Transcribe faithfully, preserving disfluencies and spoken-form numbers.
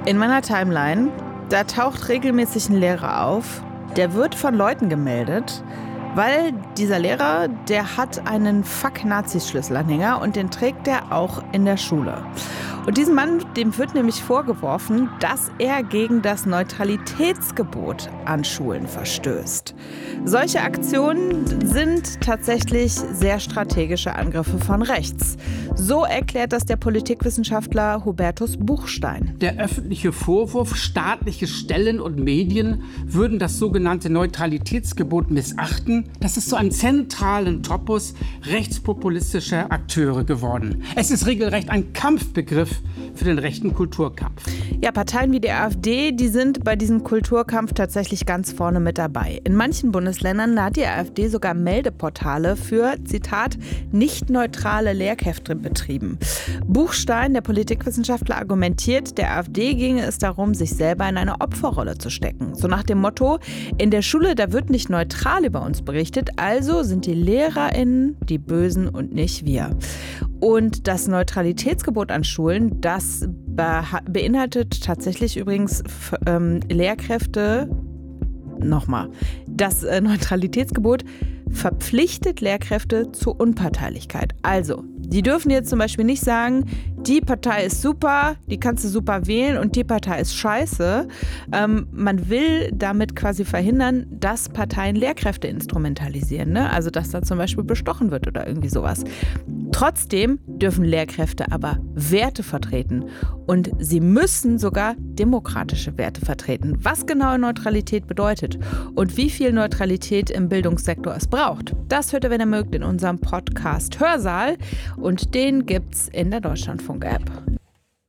In meiner Timeline, da taucht regelmäßig ein Lehrer auf, der wird von Leuten gemeldet, weil dieser Lehrer, der hat einen Fuck-Nazis-Schlüsselanhänger und den trägt er auch in der Schule. Und diesem Mann, dem wird nämlich vorgeworfen, dass er gegen das Neutralitätsgebot an Schulen verstößt. Solche Aktionen sind tatsächlich sehr strategische Angriffe von rechts. So erklärt das der Politikwissenschaftler Hubertus Buchstein. Der öffentliche Vorwurf, staatliche Stellen und Medien würden das sogenannte Neutralitätsgebot missachten, das ist zu einem zentralen Topos rechtspopulistischer Akteure geworden. Es ist regelrecht ein Kampfbegriff für den rechten Kulturkampf. Ja, Parteien wie die AfD, die sind bei diesem Kulturkampf tatsächlich ganz vorne mit dabei. In manchen Bundesländern hat die AfD sogar Meldeportale für, Zitat, nicht neutrale Lehrkräfte betrieben. Buchstein, der Politikwissenschaftler, argumentiert, der AfD ginge es darum, sich selber in eine Opferrolle zu stecken. So nach dem Motto, in der Schule, da wird nicht neutral über uns berichtet, also sind die LehrerInnen die Bösen und nicht wir. Und das Neutralitätsgebot an Schulen, das beinhaltet tatsächlich übrigens ähm, Lehrkräfte, nochmal, das äh, Neutralitätsgebot verpflichtet Lehrkräfte zur Unparteilichkeit. Also, die dürfen jetzt zum Beispiel nicht sagen, die Partei ist super, die kannst du super wählen und die Partei ist scheiße. Ähm, man will damit quasi verhindern, dass Parteien Lehrkräfte instrumentalisieren, ne? Also, dass da zum Beispiel bestochen wird oder irgendwie sowas. Trotzdem dürfen Lehrkräfte aber Werte vertreten und sie müssen sogar demokratische Werte vertreten. Was genau Neutralität bedeutet und wie viel Neutralität im Bildungssektor es braucht, das hört ihr, wenn ihr mögt, in unserem Podcast Hörsaal und den gibt's in der Deutschlandfunk-App.